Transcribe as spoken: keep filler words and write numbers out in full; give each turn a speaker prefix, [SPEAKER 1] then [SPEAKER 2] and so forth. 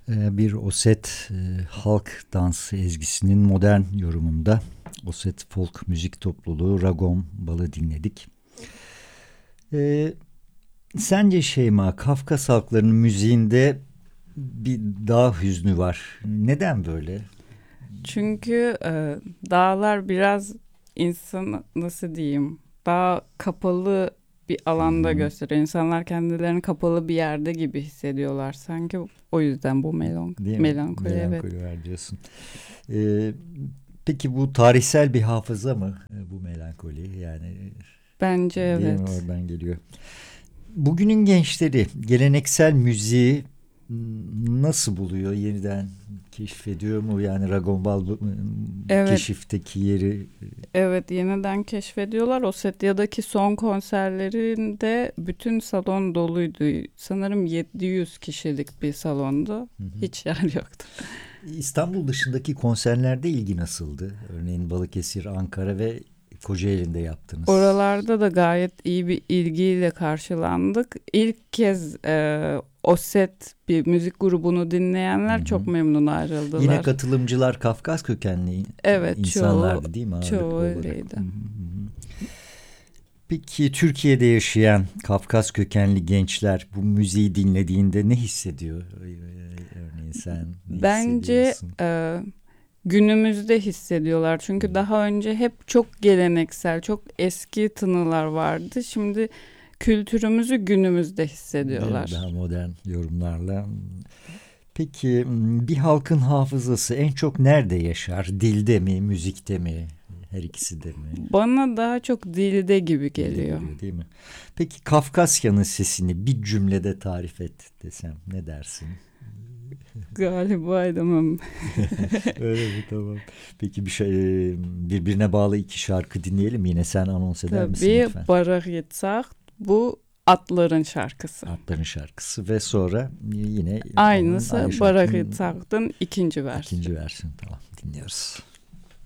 [SPEAKER 1] Bir Osset e, halk dansı ezgisinin modern yorumunda Osset folk müzik topluluğu Ragom Bal'ı dinledik. E, sence Şeyma, Kafkas halklarının müziğinde bir dağ hüznü var. Neden böyle?
[SPEAKER 2] Çünkü e, dağlar biraz insan nasıl diyeyim daha kapalı bir alanda
[SPEAKER 1] Hı-hı.
[SPEAKER 2] gösteriyor. İnsanlar kendilerini kapalı bir yerde gibi hissediyorlar sanki. O yüzden bu melon
[SPEAKER 1] Değil mi?
[SPEAKER 2] melankoli evet.
[SPEAKER 1] Melankoli var diyorsun. E, peki bu tarihsel bir hafıza mı e, bu melankoli? Yani
[SPEAKER 2] Bence
[SPEAKER 1] değil mi,
[SPEAKER 2] evet.
[SPEAKER 1] oradan geliyor. Bugünün gençleri geleneksel müziği nasıl buluyor, yeniden keşfediyor mu? Yani Ragombal
[SPEAKER 2] Evet.
[SPEAKER 1] keşifteki yeri.
[SPEAKER 2] Evet, yeniden keşfediyorlar. Osetya'daki son konserlerinde bütün salon doluydu. Sanırım yedi yüz kişilik bir salondu.
[SPEAKER 1] Hı hı.
[SPEAKER 2] Hiç yer yoktu.
[SPEAKER 1] İstanbul dışındaki konserlerde ilgi nasıldı? Örneğin Balıkesir, Ankara ve Kocaeli'nde yaptınız.
[SPEAKER 2] Oralarda da gayet iyi bir ilgiyle karşılandık. İlk kez e, Oset bir müzik grubunu dinleyenler
[SPEAKER 1] Hı hı.
[SPEAKER 2] çok memnun ayrıldılar.
[SPEAKER 1] Yine katılımcılar Kafkas kökenli
[SPEAKER 2] Evet, çoğu,
[SPEAKER 1] insanlardı değil mi, ağırlıklı
[SPEAKER 2] çoğu
[SPEAKER 1] olarak?
[SPEAKER 2] öyleydi.
[SPEAKER 1] Hı hı. Peki Türkiye'de yaşayan Kafkas kökenli gençler bu müziği dinlediğinde ne hissediyor? Örneğin sen ne
[SPEAKER 2] Bence
[SPEAKER 1] hissediyorsun?
[SPEAKER 2] e, günümüzde hissediyorlar. Çünkü
[SPEAKER 1] Hı.
[SPEAKER 2] daha önce hep çok geleneksel, çok eski tınılar vardı. Şimdi kültürümüzü günümüzde hissediyorlar.
[SPEAKER 1] Daha modern yorumlarla. Peki bir halkın hafızası en çok nerede yaşar? Dilde mi, müzikte mi? Her ikisi de mi?
[SPEAKER 2] Bana daha çok dilde gibi
[SPEAKER 1] Dilde
[SPEAKER 2] geliyor.
[SPEAKER 1] geliyor değil mi? Peki Kafkasya'nın sesini bir cümlede tarif et desem ne dersin?
[SPEAKER 2] Galiba edemem.
[SPEAKER 1] Öyle mi? Tamam. Peki bir şey, birbirine bağlı iki şarkı dinleyelim. Yine sen anons eder misin
[SPEAKER 2] Tabii
[SPEAKER 1] lütfen?
[SPEAKER 2] Barah Yitzhak bu atların şarkısı.
[SPEAKER 1] Atların şarkısı ve sonra yine onun aynı
[SPEAKER 2] Aynısı Barah
[SPEAKER 1] şarkının
[SPEAKER 2] Yitzhak'ın ikinci versiyonu.
[SPEAKER 1] ikinci versiyonu. Tamam, dinliyoruz.